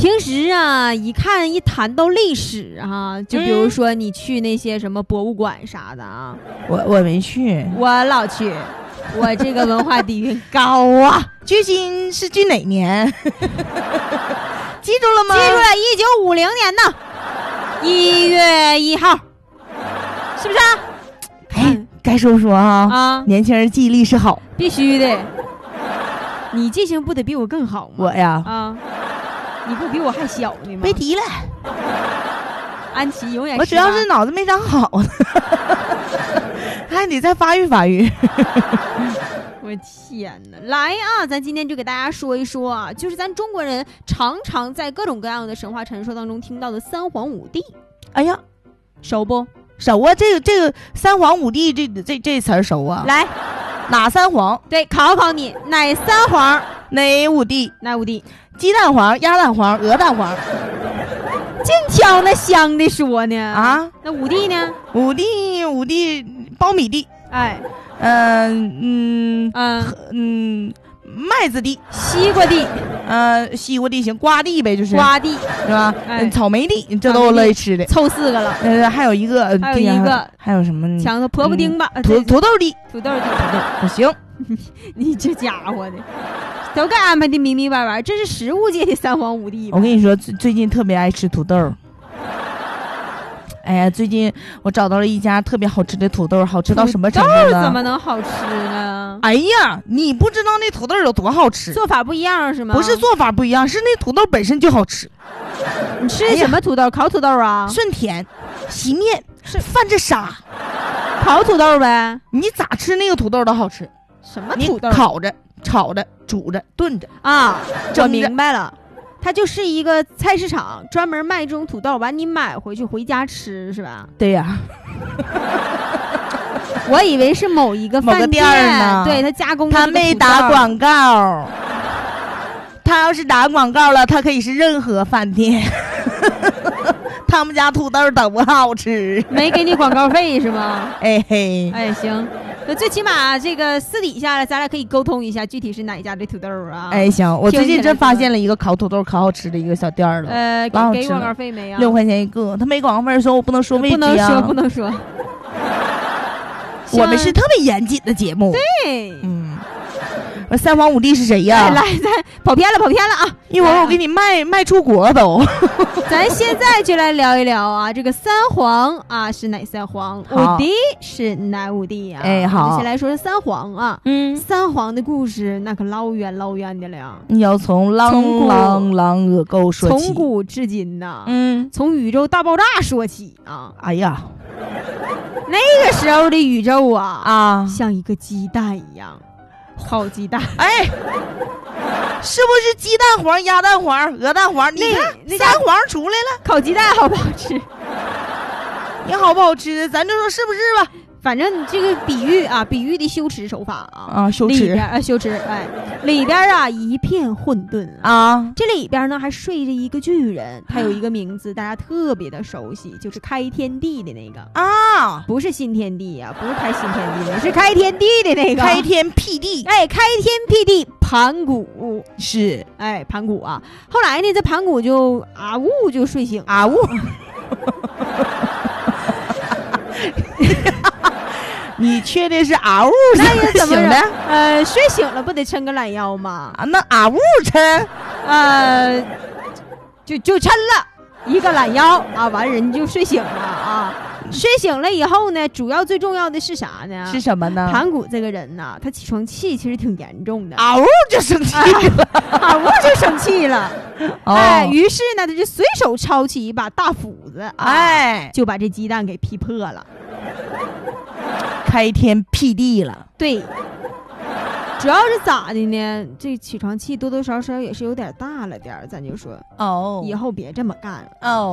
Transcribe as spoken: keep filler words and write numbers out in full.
平时啊，一看一谈到历史啊，就比如说你去那些什么博物馆啥的啊， 嗯、我我没去， 我老去，我这个文化底蕴高啊。 距今是距哪年？记住了吗？ 记住了，一九五零年的一月一号，是不是？ 哎，该说说啊， 啊， 年轻人记忆力是好， 必须的。你记性不得比我更好吗？ 我呀， 啊，你不比我还小呢吗？ 别提了， 安琪永远。 我主要是脑子没长好，还得再发育发育。 我天哪！来啊，咱今天就给大家说一说啊，就是咱中国人常常在各种各样的神话传说当中听到的三皇五帝。 哎呀， 熟不？ 熟啊！这个这个三皇五帝这这这词儿熟啊！ 来， 哪三皇？ 对，考考你，哪三皇？ 哪五帝？ 哪五帝？ 鸡蛋黄、鸭蛋黄、鹅蛋黄。 净挑那香的说呢啊？ 那五帝呢？ 五帝五帝苞米地。 哎。 嗯嗯嗯嗯，麦子地、 西瓜地， 呃，西瓜地行，瓜地呗，就是瓜地是吧？ 哎、 草莓地，这都我乐意吃的， 凑四个了。 呃，还有一个， 还有一个， 还有什么？ 抢个婆婆丁吧， 嗯、土土豆地， 土豆地， 土豆，行。 你这家伙的，都该安排的明明白白，这是食物界的三皇五帝。 我跟你说，最最近特别爱吃土豆。哎呀，最近我找到了一家特别好吃的土豆，好吃到什么程度呢？ 土豆怎么能好吃呢？ 哎呀，你不知道那土豆有多好吃， 做法不一样是吗？ 不是做法不一样，是那土豆本身就好吃。 你吃什么土豆？哎、烤土豆啊？ 顺甜，洗面是泛着沙， 烤土豆呗。 你咋吃那个土豆都好吃？ 什么土豆？ 烤着、炒着、煮着、炖着啊！我明白了。它就是一个菜市场专门卖这种土豆，完你买回去回家吃是吧？ 对呀。 我以为是某一个饭店， 某个店呢， 对他加工的。 他没打广告。他要是打广告了，他可以是任何饭店。他们家土豆都不好吃。 没给你广告费是吗？ 哎嘿， 哎行。那最起码这个私底下咱俩可以沟通一下，具体是哪一家的土豆啊？ 哎行，我最近真发现了一个烤土豆可好吃的一个小店了。 呃，给给广告费没啊？ 六块钱一个，他没广告费，说我不能说位置啊。 不能说，不能说。 我们是特别严谨的节目。 对， 嗯。三皇五帝是谁呀？ 来，咱跑偏了，跑偏了啊！ 一会儿我给你卖卖出国都。 咱现在就来聊一聊啊，这个三皇啊是哪三皇？五帝是哪五帝呀？ 哎，好， 先来说说三皇啊。 嗯， 三皇的故事那可老远老远的了。 你要从狼狼狼恶沟说起， 从古至今呐， 嗯， 从宇宙大爆炸说起啊。 哎呀， 那个时候的宇宙啊啊， 像一个鸡蛋一样。烤鸡蛋， 哎，是不是鸡蛋黄、鸭蛋黄、鹅蛋黄？你看三黄出来了， 烤鸡蛋好不好吃？ 你好不好吃的，咱就说是不是吧？ 反正这个比喻啊，比喻的修辞手法啊， 啊，修辞里边啊，修辞，哎，里边啊一片混沌啊。 这里边呢还睡着一个巨人，他有一个名字，大家特别的熟悉，就是开天地的那个啊， 不是新天地啊，不是开新天地的，是开天地的那个， 开天辟地， 哎，开天辟地，盘古是， 哎，盘古啊。后来呢，这盘古就啊呜就睡醒啊呜。你确定是啊呜那也怎么的？ 呃，睡醒了不得抻个懒腰吗？ 啊，那啊呜抻， 呃，就就抻了一个懒腰啊，完人就睡醒了啊。睡醒了以后呢，主要最重要的是啥呢？ 是什么呢？ 盘古这个人呢，他起床气其实挺严重的， 啊呜就生气了， 啊呜就生气了。 哦、 哎，于是呢，他就随手抄起一把大斧子， 哎， 就把这鸡蛋给劈破了。 开天辟地了， 对，主要是咋的呢？这起床气多多少少也是有点大了点儿，咱就说， 哦， 以后别这么干了， 哦。